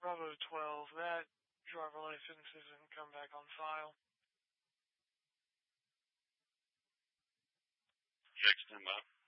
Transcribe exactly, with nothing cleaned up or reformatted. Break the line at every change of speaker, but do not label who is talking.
Bravo twelve, that driver license isn't come back on file.
Check stand by.